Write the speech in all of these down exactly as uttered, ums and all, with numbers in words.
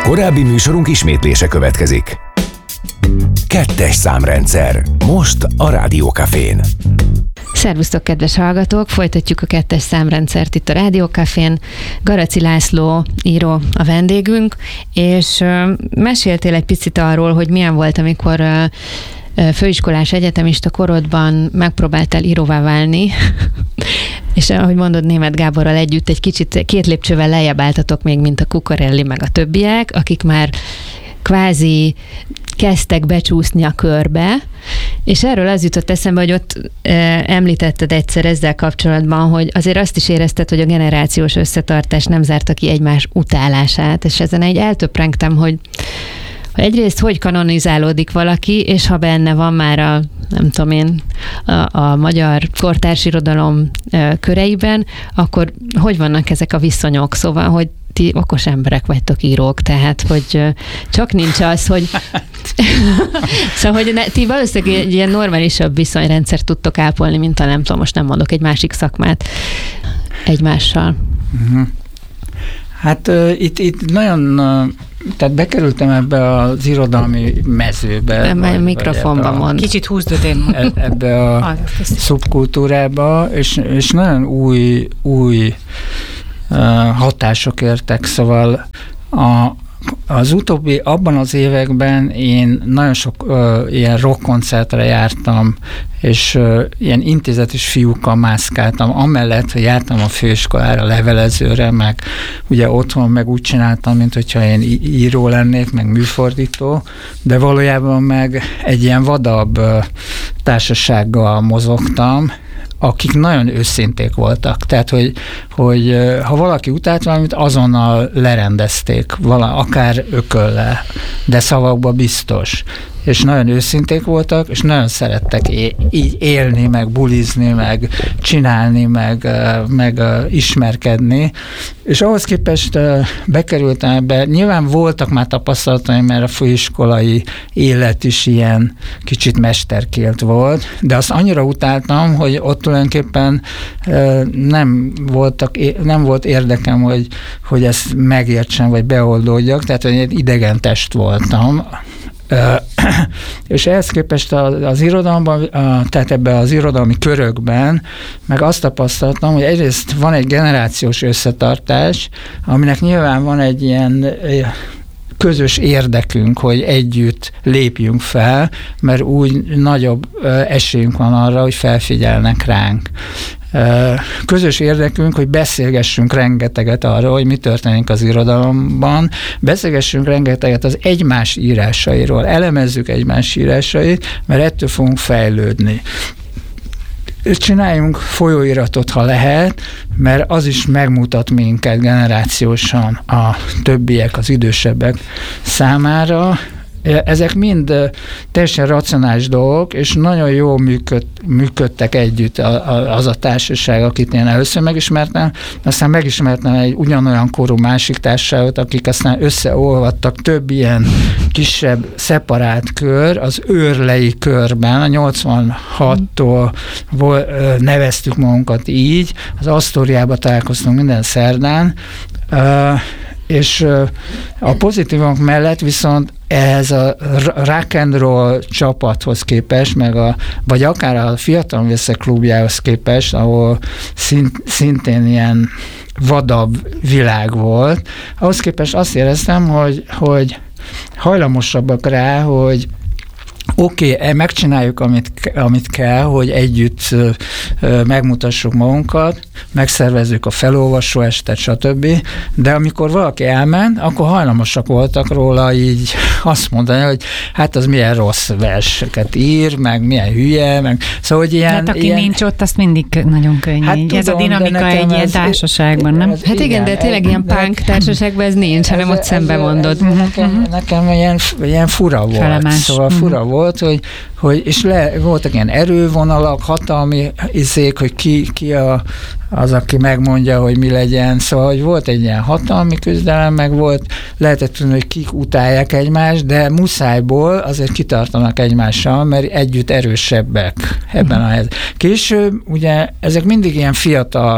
Korábbi műsorunk ismétlése következik. Kettes számrendszer. Most a Rádió Cafén. Szervusztok, kedves hallgatók! Folytatjuk a kettes számrendszert itt a Rádió Cafén. Garaci László író a vendégünk, és meséltél egy picit arról, hogy milyen volt, amikor főiskolás egyetemista korodban megpróbáltál íróvá válni, és ahogy mondod, Németh Gáborral együtt egy kicsit két lépcsővel lejjebb álltatok még, mint a Cuccarelli meg a többiek, akik már kvázi kezdtek becsúszni a körbe, és erről az jutott eszembe, hogy ott e, említetted egyszer ezzel kapcsolatban, hogy azért azt is érezted, hogy a generációs összetartás nem zárta ki egymás utálását, és ezen egy eltöprengtem, hogy egyrészt hogy kanonizálódik valaki, és ha benne van már a, nem tudom én, a, a magyar kortárs irodalom e, köreiben, akkor hogy vannak ezek a viszonyok? Szóval, hogy ti okos emberek vagytok, írók, tehát, hogy csak nincs az, hogy szóval, hogy ne, ti valószínűleg egy ilyen normálisabb viszonyrendszert tudtok ápolni, mint a nem tudom, most nem mondok egy másik szakmát egymással. Uh-huh. Hát uh, itt, itt nagyon, uh, tehát bekerültem ebbe az irodalmi mezőbe. Vagy, a mikrofonban mond. Kicsit húzdod én. Ebbe a szubkultúrába, és, és nagyon új, új uh, hatások értek, szóval a Az utóbbi, abban az években én nagyon sok ö, ilyen rock koncertre jártam, és ö, ilyen intézetes fiúkkal mászkáltam, amellett, hogy jártam a főiskolára, levelezőre, meg ugye otthon meg úgy csináltam, mint hogyha én író lennék, meg műfordító, de valójában meg egy ilyen vadabb ö, társasággal mozogtam, akik nagyon őszinték voltak. Tehát, hogy, hogy ha valaki utált valamit, azonnal lerendezték, vala, akár ököllel, de szavakban biztos. És nagyon őszinték voltak, és nagyon szerettek é- így élni, meg bulizni, meg csinálni, meg, meg ismerkedni. És ahhoz képest bekerültem ebbe, nyilván voltak már tapasztalataim, mert a főiskolai élet is ilyen kicsit mesterkélt volt, de azt annyira utáltam, hogy ott tulajdonképpen nem, voltak, nem volt érdekem, hogy, hogy ezt megértsem, vagy beoldódjak, tehát egy idegen test voltam. Uh, és ehhez képest az, az irodalomban, uh, tehát ebben az irodalmi körökben meg azt tapasztaltam, hogy egyrészt van egy generációs összetartás, aminek nyilván van egy ilyen uh, közös érdekünk, hogy együtt lépjünk fel, mert úgy nagyobb uh, esélyünk van arra, hogy felfigyelnek ránk. Közös érdekünk, hogy beszélgessünk rengeteget arról, hogy mi történik az irodalomban, beszélgessünk rengeteget az egymás írásairól, elemezzük egymás írásait, mert ettől fogunk fejlődni. Csináljunk folyóiratot, ha lehet, mert az is megmutat minket generációsan a többiek, az idősebbek számára. Ezek mind teljesen racionális dolgok, és nagyon jól működ, működtek együtt az a társaság, akit én először megismertem, aztán megismertem egy ugyanolyan korú másik társaságot, akik aztán összeolvadtak több ilyen kisebb, szeparált kör, az őrlei körben, a nyolcvanhattól neveztük magunkat így, az Asztóriába találkoztunk minden szerdán, és a pozitívak mellett viszont ehhez a rock and roll csapathoz képest, meg a, vagy akár a Fiatal Művészek Klubjához képest, ahol szint, szintén ilyen vadabb világ volt, ahhoz képest azt éreztem, hogy, hogy hajlamosabbak rá, hogy oké, okay, megcsináljuk, amit, amit kell, hogy együtt ö, ö, megmutassuk magunkat, megszervezzük a felolvasó estet, stb. De amikor valaki elment, akkor hajlamosak voltak róla így azt mondani, hogy hát az milyen rossz verseket ír, meg milyen hülye, meg szóval, hogy ilyen... Hát aki ilyen, nincs ott, azt mindig nagyon könnyű. Hát, tudom, ez a dinamika egy ilyen társaságban, nem? Ez, hát igen, igen, de tényleg ilyen punk társaságban ez nincs, ez, hanem ott szembe mondod. Ez, ez nekem, nekem ilyen, ilyen fura volt. Felemás. Szóval fura volt, hogy, hogy és le, voltak ilyen erővonalak, hatalmi izék, hogy ki, ki a, az, aki megmondja, hogy mi legyen. Szóval, hogy volt egy ilyen hatalmi küzdelem, meg volt, lehetett tudni, hogy kik utálják egymást, de muszájból azért kitartanak egymással, mert együtt erősebbek ebben a helyzetben. Később ugye ezek mindig ilyen fiatal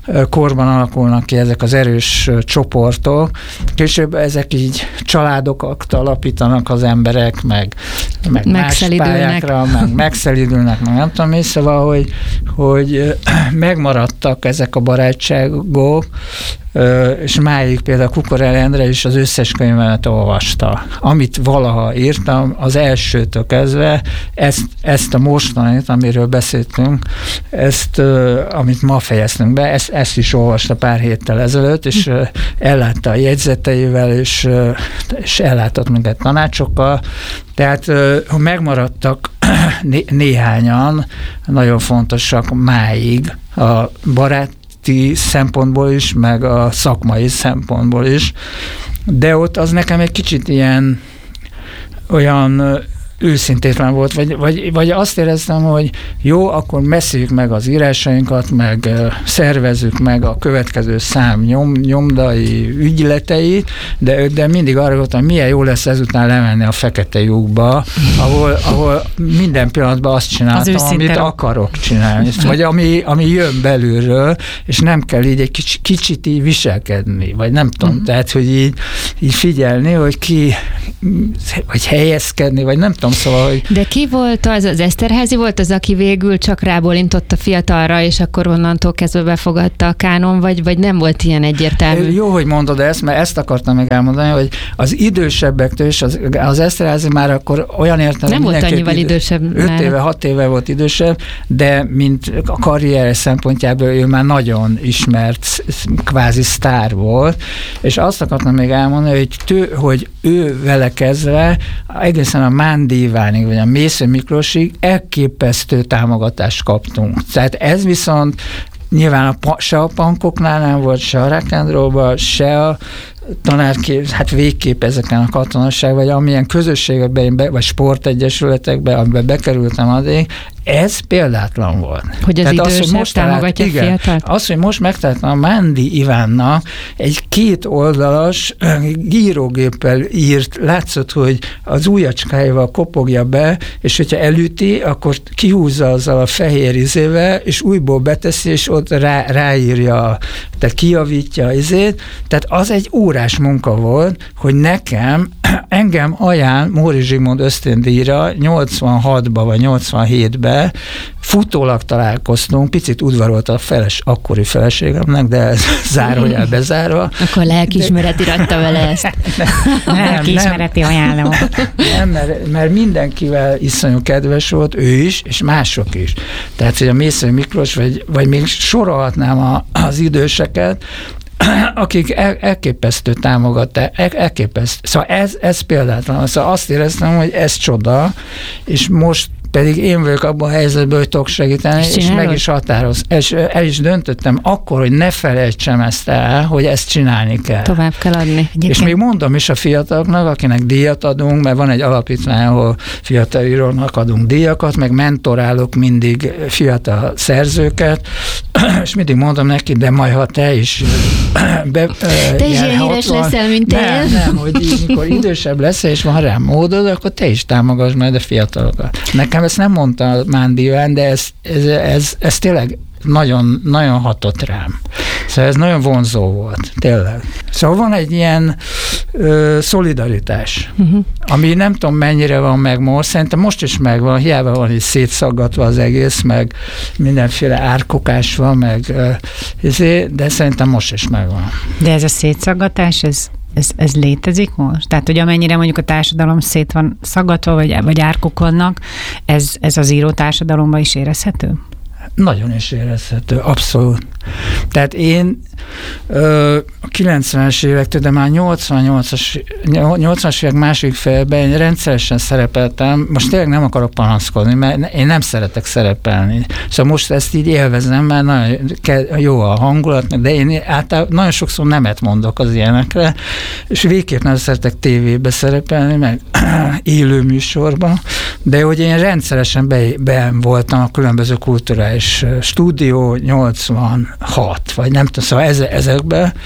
korban alakulnak ki ezek az erős csoportok, később ezek így családokat alapítanak az emberek, meg, meg más pályákra, meg megszelidülnek, meg nem tudom, és szóval, hogy, hogy megmaradtak ezek a barátságok, és máig például Kukorelli Endre is az összes könyvemet olvasta. Amit valaha írtam, az elsőtől kezdve, ezt, ezt a mostanit, amiről beszéltünk, ezt, amit ma fejeztünk be, ezt, ezt is olvasta pár héttel ezelőtt, és ellátta a jegyzeteivel, és, és ellátott minket tanácsokkal. Tehát megmaradtak né- néhányan, nagyon fontosak máig a barát szempontból is, meg a szakmai szempontból is, de ott az nekem egy kicsit ilyen olyan őszintétlen volt, vagy, vagy, vagy azt éreztem, hogy jó, akkor messzéljük meg az írásainkat, meg szervezzük meg a következő szám nyom, nyomdai ügyleteit, de, de mindig arra voltam, milyen jó lesz ezután lemenni a fekete lyukba, ahol, ahol minden pillanatban azt csináltam, az amit őszinte akarok csinálni, vagy ami, ami jön belülről, és nem kell így egy kicsit, kicsit így viselkedni, vagy nem tudom, uh-huh. tehát, hogy így, így figyelni, hogy ki, vagy helyezkedni, vagy nem tudom, szóval, hogy... De ki volt az, az Eszterházy volt az, aki végül csak rábólintott a fiatalra, és akkor onnantól kezdve befogadta a kánon, vagy, vagy nem volt ilyen egyértelmű? Jó, hogy mondod ezt, mert ezt akartam meg elmondani, hogy az idősebbektől is az, az Eszterházy már akkor olyan értelem... Nem volt annyival idő, idősebb. Öt éve, hat éve volt idősebb, de mint a karrier szempontjából ő már nagyon ismert, kvázi sztár volt, és azt akartam még elmondani, hogy, tő, hogy ő vele kezdve egészen a Mándi Ivánig, vagy a Mésző Miklósig elképesztő támogatást kaptunk. Tehát ez viszont nyilván a, se a pankoknál nem volt, se a rock and rollban, se a tanárkép, hát végképp ezeken a katonaság, vagy amilyen közösségekben, vagy sportegyesületekben, amiben bekerültem addig, ez példátlan volt. Hogy az Tehát idősebb az, támogatja a fiatalt? Az, hogy most megtaláltam a Mándi Ivánnak egy két oldalas írógéppel írt, látszott, hogy az ujjacskáival kopogja be, és hogyha elüti, akkor kihúzza azzal a fehér izével, és újból beteszi, és ott rá, ráírja, tehát kijavítja izét. Tehát az egy órás munka volt, hogy nekem, engem ajánl Móri Zsigmond ösztöndíjra nyolcvanhatban vagy nyolcvanhétben futólag találkoztunk, picit udvarolt a feles, akkori feleségemnek, de zárójel bezárva. Akkor lelkiismeret iratta vele ezt. Nem, lelkiismereti ajánlom. Nem, mert, mert mindenkivel iszonyú kedves volt, ő is, és mások is. Tehát, hogy a Mésző Miklós, vagy, vagy még sorolhatnám a, az időseket, akik el, elképesztő támogatták, el, elképesztő. Szóval ez, ez példátlan. Szóval azt éreztem, hogy ez csoda, és most pedig én vagyok abban a helyzetben, hogy tudok segíteni, és, és meg is határoz. És el is döntöttem akkor, hogy ne felejtsem ezt el, hogy ezt csinálni kell. Tovább kell adni. Egyébként. És még mondom is a fiataloknak, akinek díjat adunk, mert van egy alapítvány, ahol fiatal íróknak adunk díjakat, meg mentorálok mindig fiatal szerzőket, és mindig mondom neki, de majd ha te is be, te is ilyen híres leszel, mint én. Nem, nem, hogy így, mikor idősebb leszel, és van rá módod, akkor te is támogass majd a fiatalokat. Nekem ezt nem mondta Mándi Iván, de ez, ez, ez, ez tényleg nagyon, nagyon hatott rám. Szóval ez nagyon vonzó volt, tényleg. Szóval van egy ilyen ö, szolidaritás, uh-huh. ami nem tudom mennyire van meg most, szerintem most is megvan, hiába van is szétszaggatva az egész, meg mindenféle árkokás van, meg, ö, de szerintem most is megvan. De ez a szétszaggatás, ez Ez, ez létezik most? Tehát, hogy amennyire mondjuk a társadalom szét van szaggatva, vagy, vagy árkokolnak, ez, ez az író társadalomban is érezhető? Nagyon is érezhető, abszolút. Tehát én ö, a kilencvenes évektől, de már nyolcvannyolcas, nyolcvanas évek második felében rendszeresen szerepeltem, most tényleg nem akarok panaszkodni, mert én nem szeretek szerepelni. Szóval most ezt így élvezem, mert nagyon jó a hangulat, de én általában nagyon sokszor nemet mondok az ilyenekre, és végképp nem szeretek tévébe szerepelni, meg élő műsorban, de hogy én rendszeresen be, be voltam a különböző kulturális stúdió nyolcvanhat, vagy nem tudom, szóval ezekben,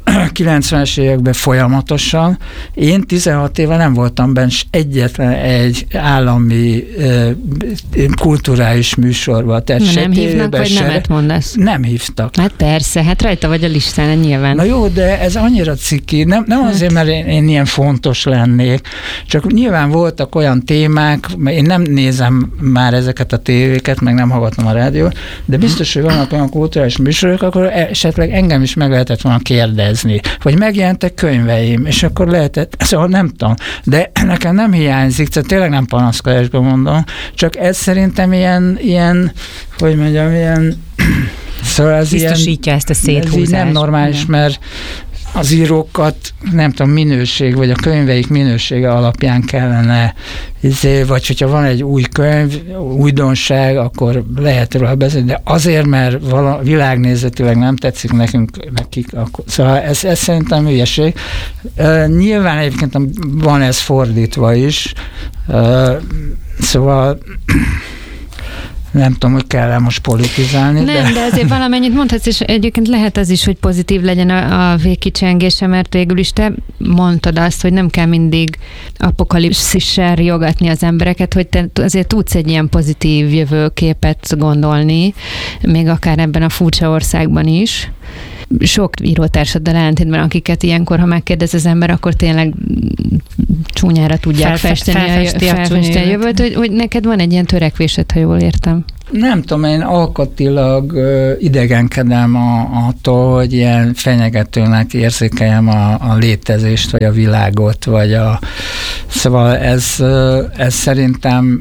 kilencvenes években folyamatosan. Én tizenhat éve nem voltam benne egyetlen egy állami kulturális műsorban. Tehát nem hívnak, vagy se, nemet mondasz? Nem hívtak. Hát persze, hát rajta vagy a listán, nyilván. Na jó, de ez annyira ciki. Nem, nem hát. azért, mert én, én ilyen fontos lennék, csak nyilván voltak olyan témák, én nem nézem már ezeket a tévéket, meg nem hallgatom a rádiót, de biztos, hogy vannak olyan kulturális műsorok, akkor esetleg engem is meg lehetett volna kérdezni, vagy megjelentek könyveim, és akkor lehetett, szóval nem tudom, de nekem nem hiányzik, tehát tényleg nem panaszkodásban mondom, csak ez szerintem ilyen, ilyen hogy mondjam, ilyen szóval ez biztosítja ilyen, ezt a széthúzást. Ez így nem normális, mert az írókat, nem tudom, minőség, vagy a könyveik minősége alapján kellene, vagy hogyha van egy új könyv, újdonság, akkor lehet róla beszélni, de azért, mert vala, világnézetileg nem tetszik nekünk, nekik, akkor, szóval ez, ez szerintem hülyeség. Uh, nyilván egyébként van ez fordítva is, uh, szóval nem tudom, hogy kell most politizálni. Nem, de, de azért valamennyit mondhatsz, és egyébként lehet az is, hogy pozitív legyen a, a végkicsengése, mert végül is te mondtad azt, hogy nem kell mindig apokalipszissel riogatni az embereket, hogy te azért tudsz egy ilyen pozitív jövőképet gondolni, még akár ebben a furcsa országban is. Sok írótársaddal ellentétben, akiket ilyenkor, ha megkérdez az ember, akkor tényleg csúnyára tudják Felfe- festeni, felfesti a, felfesti a jövőt, hogy, hogy neked van egy ilyen törekvésed, ha jól értem. Nem tudom, én alkatilag uh, idegenkedem a, attól, hogy ilyen fenyegetőnek érzékeljem a, a létezést, vagy a világot, vagy a... Szóval ez, uh, ez szerintem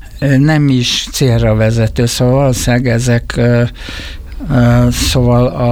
nem is célra vezető, szóval valószínűleg ezek uh, Uh, szóval a,